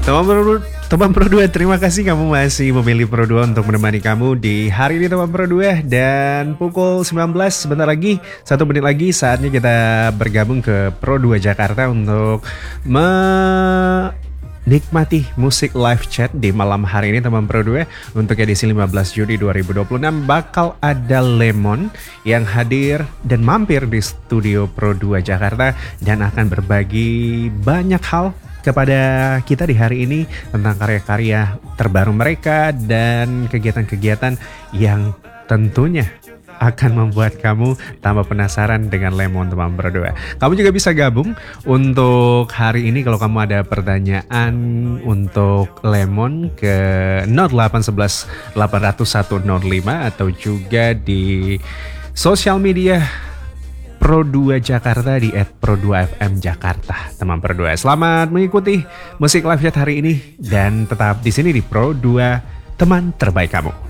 Teman Pro 2, terima kasih kamu masih memilih Pro 2 untuk menemani kamu di hari ini teman Pro 2. Dan pukul 19 sebentar lagi, 1 menit lagi saatnya kita bergabung ke Pro 2 Jakarta untuk menikmati musik live chat di malam hari ini teman Pro 2. Untuk edisi 15 Juni 2026 bakal ada Lemon yang hadir dan mampir di studio Pro 2 Jakarta dan akan berbagi banyak hal kepada kita di hari ini tentang karya-karya terbaru mereka dan kegiatan-kegiatan yang tentunya akan membuat kamu tambah penasaran dengan Lemon teman berdua. Kamu juga bisa gabung untuk hari ini kalau kamu ada pertanyaan untuk Lemon ke 0811 800 105 atau juga di sosial media Pro 2 Jakarta di @pro2fm Jakarta. Teman Pro 2, selamat mengikuti musik live chat hari ini dan tetap di sini di Pro 2, teman terbaik kamu.